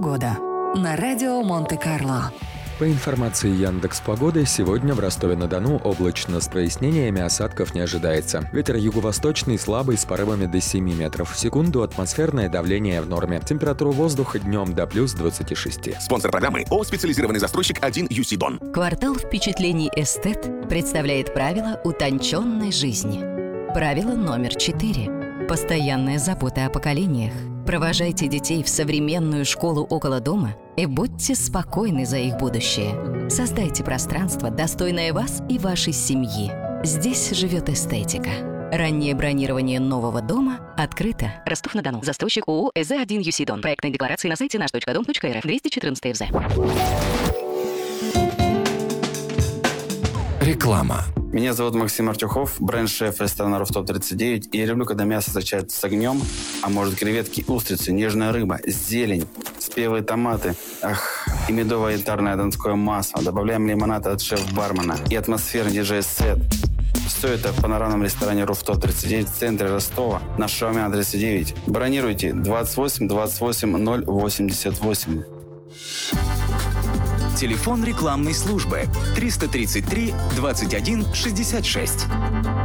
Погода на радио Монте-Карло. По информации Яндекс.Погоды, сегодня в Ростове-на-Дону облачно с прояснениями, осадков не ожидается. Ветер юго-восточный слабый с порывами до 7 метров в секунду, атмосферное давление в норме. Температура воздуха днем до плюс 26. Спонсор программы ООО «Специализированный застройщик 1 UC Дон». Квартал впечатлений «Эстет» представляет правила утонченной жизни. Правило номер 4. Постоянная забота о поколениях. Провожайте детей в современную школу около дома и будьте спокойны за их будущее. Создайте пространство, достойное вас и вашей семьи. Здесь живет эстетика. Раннее бронирование нового дома открыто. Ростов-на-Дону. Застройщик ООО «ЭЗ-1 UC Дон». Проектные декларации на сайте наш.дом.рф. 214 ФЗ. Реклама. Меня зовут Максим Артюхов, бренд-шеф ресторана «Руфтоп 39». И я люблю, когда мясо встречается с огнем, а может креветки, устрицы, нежная рыба, зелень, спелые томаты, и медовое янтарное донское масло. Добавляем лимонад от шеф-бармена и атмосферный диджей-сет. Все это в панорамном ресторане «Руфтоп 39» в центре Ростова на Шаумяна 39. Бронируйте 28 28 088. Телефон рекламной службы 333 21 66.